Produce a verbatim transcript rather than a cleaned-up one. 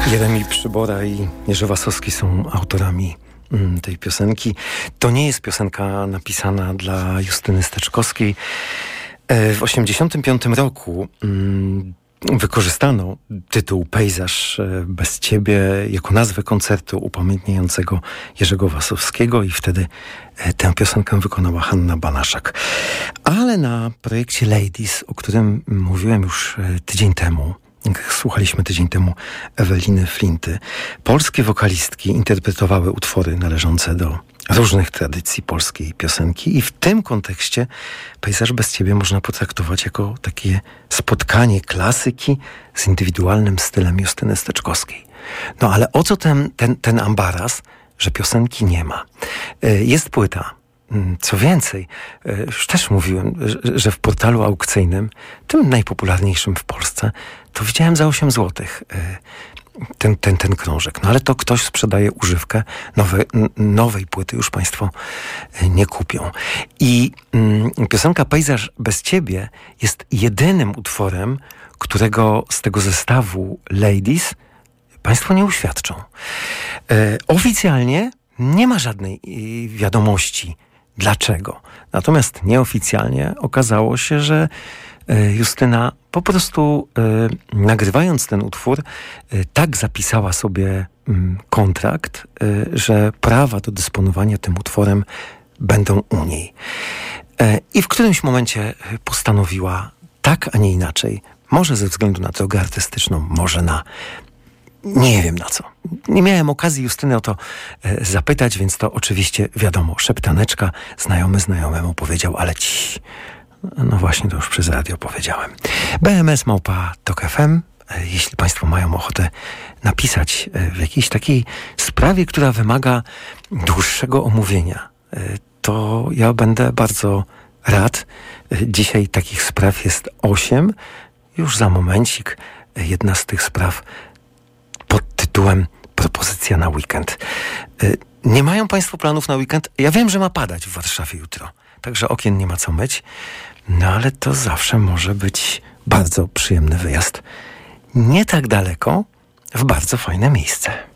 Jeremi Przybora i Jerzy Wasowski są autorami mm, tej piosenki. To nie jest piosenka napisana dla Justyny Steczkowskiej. E, w osiemdziesiątym piątym roku mm, wykorzystano tytuł Pejzaż bez ciebie jako nazwę koncertu upamiętniającego Jerzego Wasowskiego i wtedy tę piosenkę wykonała Hanna Banaszak. Ale na projekcie Ladies, o którym mówiłem już tydzień temu, słuchaliśmy tydzień temu Eweliny Flinty, polskie wokalistki interpretowały utwory należące do różnych tradycji polskiej piosenki i w tym kontekście Pejzaż bez ciebie można potraktować jako takie spotkanie klasyki z indywidualnym stylem Justyny Steczkowskiej. No ale o co ten, ten, ten ambaras, że piosenki nie ma? Jest płyta. Co więcej, już też mówiłem, że w portalu aukcyjnym, tym najpopularniejszym w Polsce, to widziałem za osiem złotych ten, ten, ten krążek. No ale to ktoś sprzedaje używkę, nowe, nowej płyty już państwo nie kupią. I mm, piosenka Pejzaż bez ciebie jest jedynym utworem, którego z tego zestawu Ladies państwo nie uświadczą. E, oficjalnie nie ma żadnej e, wiadomości, dlaczego. Natomiast nieoficjalnie okazało się, że Justyna po prostu y, nagrywając ten utwór y, tak zapisała sobie y, kontrakt, y, że prawa do dysponowania tym utworem będą u niej. Y, I w którymś momencie postanowiła tak, a nie inaczej, może ze względu na drogę artystyczną, może na nie wiem na co. Nie miałem okazji Justyny o to e, zapytać, więc to oczywiście wiadomo, szeptaneczka, znajomy znajomemu powiedział, ale ci... No właśnie, to już przez radio powiedziałem. B M S małpa tok F M. E, jeśli państwo mają ochotę napisać e, w jakiejś takiej sprawie, która wymaga dłuższego omówienia, e, to ja będę bardzo rad. E, dzisiaj takich spraw jest osiem. Już za momencik e, jedna z tych spraw pod tytułem Propozycja na weekend. Nie mają państwo planów na weekend? Ja wiem, że ma padać w Warszawie jutro, także okien nie ma co myć, no ale to zawsze może być bardzo przyjemny wyjazd. Nie tak daleko, w bardzo fajne miejsce.